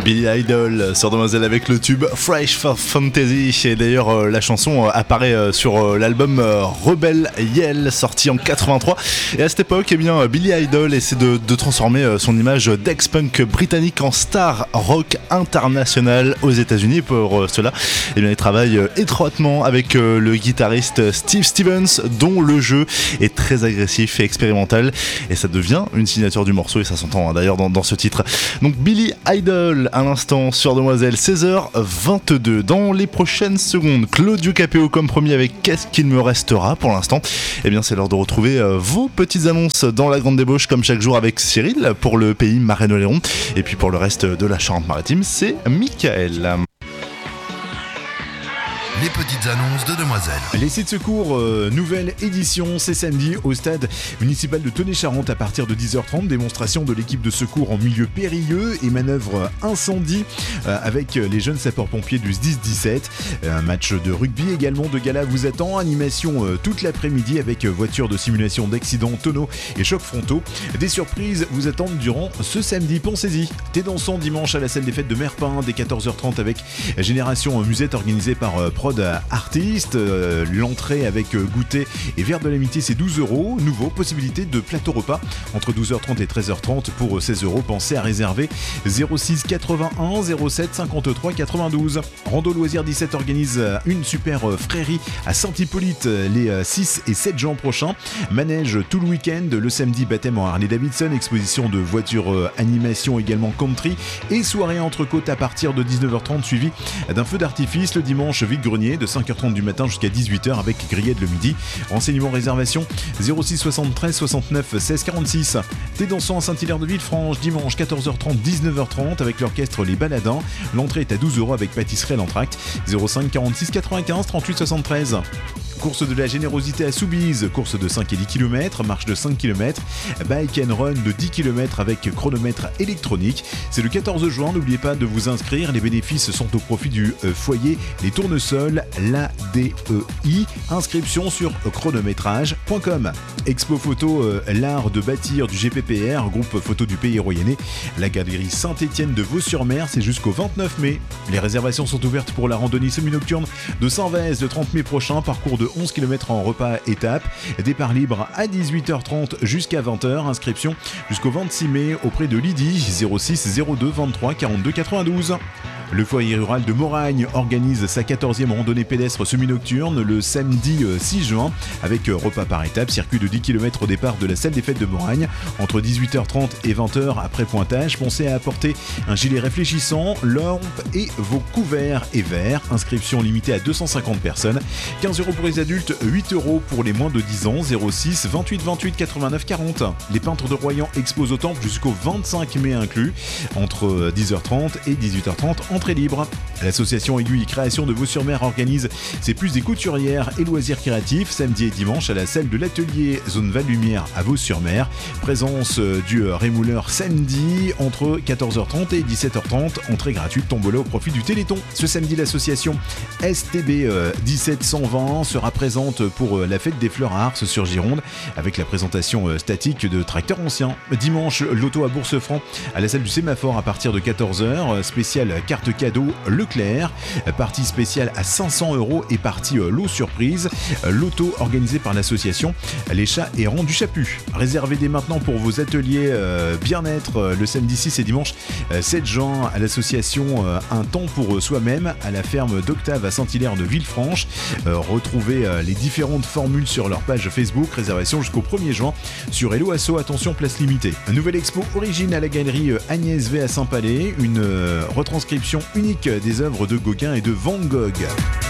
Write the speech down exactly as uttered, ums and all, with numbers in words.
Billy Idol sur Demoiselle avec le tube Fresh for Fantasy. Et d'ailleurs euh, la chanson euh, apparaît euh, sur euh, l'album euh, Rebel Yell sorti en quatre-vingt-trois. Et à cette époque, eh bien, Billy Idol essaie de, de transformer euh, son image d'ex-punk britannique en star rock international aux États-Unis. Pour euh, cela, eh bien, il travaille euh, étroitement avec euh, le guitariste Steve Stevens, dont le jeu est très agressif et expérimental. Et ça devient une signature du morceau et ça s'entend hein, d'ailleurs dans, dans ce titre. Donc Billy Idol à l'instant sur Demoiselle, seize heures vingt-deux. Dans les prochaines secondes, Claudio Capéo comme promis avec Qu'est-ce qu'il me restera pour l'instant. Eh bien c'est l'heure de retrouver euh, vos petites annonces dans la grande débauche comme chaque jour avec Cyril pour le pays Marais-Oléron. Et puis pour le reste de la Charente-Maritime, c'est Michael. Les petites annonces de Demoiselle. L'essai de secours, euh, nouvelle édition, c'est samedi au stade municipal de Tenay-Charente à partir de dix heures trente. Démonstration de l'équipe de secours en milieu périlleux et manœuvre incendie euh, avec les jeunes sapeurs-pompiers du S dix dix-sept. Un match de rugby également de gala vous attend. Animation euh, toute l'après-midi avec voiture de simulation d'accidents, tonneaux et chocs frontaux. Des surprises vous attendent durant ce samedi. Pensez-y. Thé dansant dimanche à la salle des fêtes de Merpin dès quatorze heures trente avec Génération Musette organisée par euh, Prod Artiste. Euh, l'entrée avec euh, goûter et verre de l'amitié c'est douze euros. Nouveau, possibilité de plateau repas entre douze heures trente et treize heures trente pour seize euros. Pensez à réserver zéro six quatre-vingt-un zéro sept cinquante-trois quatre-vingt-douze. Rando Loisirs dix-sept organise une super frérie à Saint-Hippolyte les six et sept juin prochains. Manège tout le week-end, le samedi baptême en Harley-Davidson, exposition de voitures, euh, animation également country et soirée entre côtes à partir de dix-neuf heures trente suivi d'un feu d'artifice. Le dimanche vide-grenier de cinq heures trente du matin jusqu'à dix-huit heures avec grillade le midi. Renseignements réservation zéro six soixante-treize soixante-neuf seize quarante-six. Thé dansant à Saint-Hilaire-de-Villefranche dimanche quatorze heures trente dix-neuf heures trente avec l'orchestre Les Baladins. L'entrée est à douze euros avec pâtisserie à l'entracte. zéro cinq quarante-six quatre-vingt-quinze trente-huit soixante-treize. Course de la générosité à Soubise, course de cinq et dix kilomètres, marche de cinq kilomètres, bike and run de dix kilomètres avec chronomètre électronique. C'est le quatorze juin, n'oubliez pas de vous inscrire, les bénéfices sont au profit du euh, foyer Les Tournesols, l'A D E I. Inscription sur chronométrage point com. Expo photo, euh, l'art de bâtir du G P P R, groupe photo du Pays Royannais, la galerie Saint-Étienne de Vaux-sur-Mer, c'est jusqu'au vingt-neuf mai. Les réservations sont ouvertes pour la randonnée semi-nocturne de Saint-Vez le trente mai prochain, parcours de onze kilomètres en repas étape, départ libre à dix-huit heures trente jusqu'à vingt heures, inscription jusqu'au vingt-six mai auprès de Lydie, zéro six zéro deux vingt-trois quarante-deux quatre-vingt-douze. Le foyer rural de Moragne organise sa quatorzième randonnée pédestre semi-nocturne le samedi six juin avec repas par étape, circuit de dix kilomètres au départ de la salle des fêtes de Moragne entre dix-huit heures trente et vingt heures après pointage. Pensez à apporter un gilet réfléchissant, lampe et vos couverts et verres. Inscription limitée à deux cent cinquante personnes. quinze euros pour les adultes, huit euros pour les moins de dix ans. zéro six vingt-huit vingt-huit quatre-vingt-neuf quarante. Les peintres de Royan exposent au temple jusqu'au vingt-cinq mai inclus entre dix heures trente et dix-huit heures trente. Entrée libre. L'association Aiguille Création de Vaux-sur-Mer organise ses plus des couturières et loisirs créatifs samedi et dimanche à la salle de l'atelier Zone Val-Lumière à Vaux-sur-Mer. Présence du rémouleur samedi entre quatorze heures trente et dix-sept heures trente. Entrée gratuite, tombola au profit du Téléthon. Ce samedi, l'association S T B dix-sept cent vingt sera présente pour la fête des fleurs à Ars sur Gironde avec la présentation statique de tracteurs anciens. Dimanche, l'auto à Bourse-Franc à la salle du Sémaphore à partir de quatorze heures. Spécial carte cadeau Leclerc, partie spéciale à cinq cents euros et partie lot surprise. L'auto organisée par l'association Les Chats Errants du Chaput. Réservez dès maintenant pour vos ateliers euh, bien-être euh, le samedi six et dimanche euh, sept juin à l'association euh, Un temps pour soi-même à la ferme d'Octave à Saint-Hilaire de Villefranche. Euh, retrouvez euh, les différentes formules sur leur page Facebook. Réservation jusqu'au premier juin sur Hello Asso. Attention, place limitée. Un nouvel expo origine à la galerie euh, Agnès V à Saint-Palais. Une euh, retranscription unique des œuvres de Gauguin et de Van Gogh.